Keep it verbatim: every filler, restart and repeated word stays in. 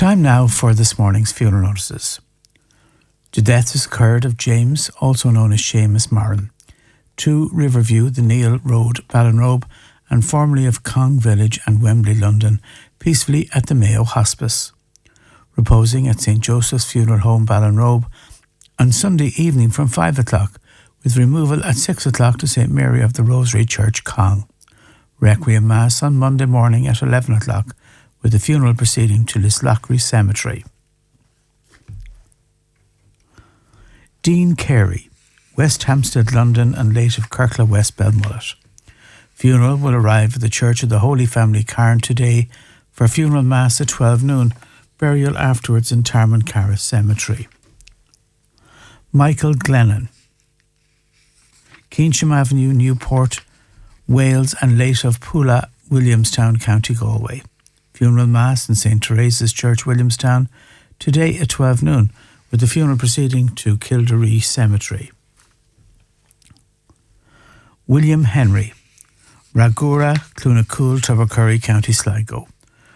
Time now for this morning's funeral notices. The death has occurred of James, also known as Seamus Moran, two Riverview, the Neil Road, Ballinrobe, and formerly of Cong Village and Wembley, London, peacefully at the Mayo Hospice. Reposing at Saint Joseph's Funeral Home, Ballinrobe, on Sunday evening from five o'clock, with removal at six o'clock to Saint Mary of the Rosary Church, Cong. Requiem Mass on Monday morning at eleven o'clock, with the funeral proceeding to Lislochry Cemetery. Dean Carey, West Hampstead, London, and late of Kirkla West, Belmullet. Funeral will arrive at the Church of the Holy Family, Carn, today for funeral mass at twelve noon, burial afterwards in Tarmancarra Cemetery. Michael Glennon, Keynsham Avenue, Newport, Wales, and late of Pula, Williamstown, County Galway. Funeral Mass in Saint Teresa's Church, Williamstown, today at twelve noon, with the funeral proceeding to Kildare Cemetery. William Henry, Ragura, Clunacool, Tubbercurry, County Sligo.